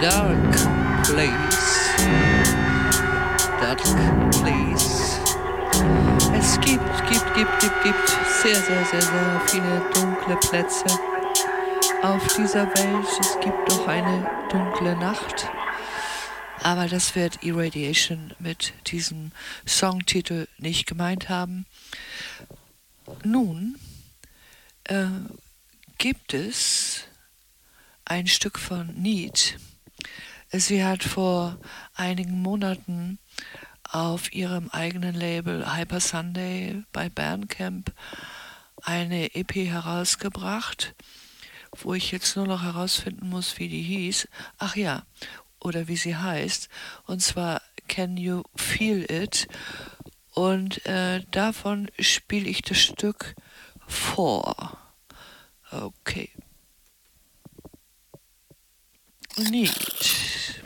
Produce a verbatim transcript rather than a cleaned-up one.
Dark Place. Dark Place. Es gibt, gibt, gibt, gibt, gibt sehr, sehr, sehr, sehr viele dunkle Plätze auf dieser Welt. Es gibt doch eine dunkle Nacht. Aber das wird Irradiation mit diesem Songtitel nicht gemeint haben. Nun äh, gibt es ein Stück von Need. Sie hat vor einigen Monaten auf ihrem eigenen Label Hyper Sunday bei Bandcamp eine E P herausgebracht, wo ich jetzt nur noch herausfinden muss, wie die hieß. Ach ja, oder wie sie heißt. Und zwar Can You Feel It? Und äh, davon spiele ich das Stück vor. Okay. Need.